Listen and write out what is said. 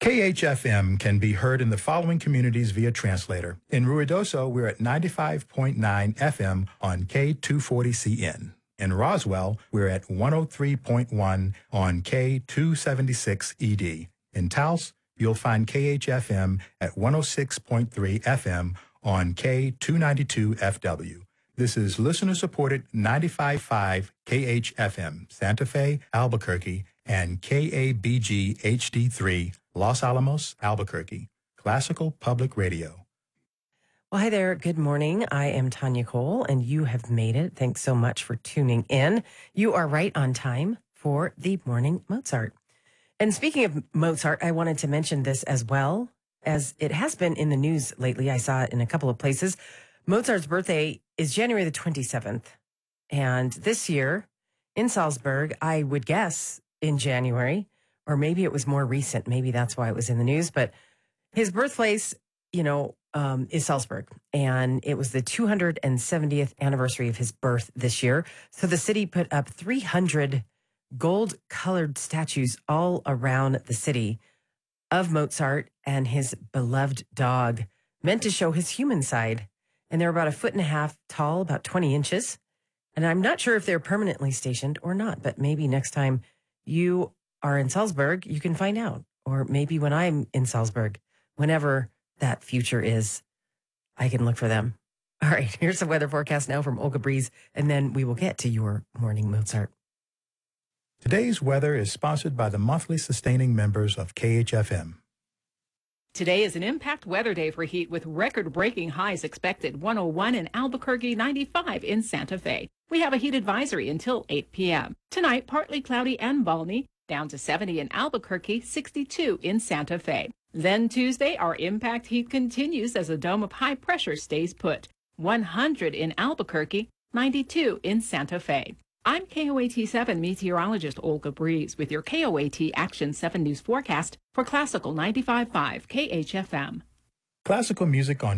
KHFM can be heard in the following communities via translator. In Ruidoso, we're at 95.9 FM on K240CN. In Roswell, we're at 103.1 on K276ED. In Taos, you'll find KHFM at 106.3 FM on K292FW. This is listener-supported 95.5 KHFM, Santa Fe, Albuquerque, and KABG HD3, Los Alamos, Albuquerque. Classical Public Radio. Well, hi there. Good morning. I am Tanya Cole, and you have made it. Thanks so much for tuning in. You are right on time for the Morning Mozart. And speaking of Mozart, I wanted to mention this as well, as it has been in the news lately. I saw it in a couple of places. Mozart's birthday is January the 27th. And this year in Salzburg, I would guess in January, or maybe it was more recent. Maybe that's why it was in the news. But his birthplace, is Salzburg. And it was the 270th anniversary of his birth this year. So the city put up 300 gold-colored statues all around the city of Mozart and his beloved dog, meant to show his human side. And they're about 1.5 feet tall, about 20 inches. And I'm not sure if they're permanently stationed or not, but maybe next time you are in Salzburg, you can find out. Or maybe when I'm in Salzburg, whenever that future is, I can look for them. All right, here's the weather forecast now from Olga Breeze, and then we will get to your Morning Mozart. Today's weather is sponsored by the monthly sustaining members of KHFM. Today is an impact weather day for heat with record-breaking highs expected. 101 in Albuquerque, 95 in Santa Fe. We have a heat advisory until 8 p.m. Tonight, partly cloudy and balmy, down to 70 in Albuquerque, 62 in Santa Fe. Then Tuesday, our impact heat continues as a dome of high pressure stays put. 100 in Albuquerque, 92 in Santa Fe. I'm KOAT 7 meteorologist Olga Breeze with your KOAT Action 7 News forecast for Classical 95.5 KHFM. Classical music on